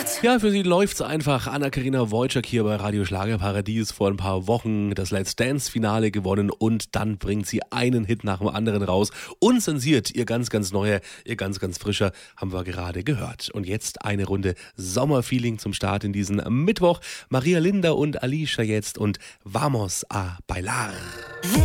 Ja, für sie läuft's einfach. Anna-Karina Wojcik hier bei Radio Schlagerparadies, vor ein paar Wochen das Let's Dance-Finale gewonnen und dann bringt sie einen Hit nach dem anderen raus. Unzensiert, ihr ganz, ganz neuer, ihr ganz, ganz frischer, haben wir gerade gehört. Und jetzt eine Runde Sommerfeeling zum Start in diesen Mittwoch. Maria Linda und Alicia jetzt und Vamos a bailar.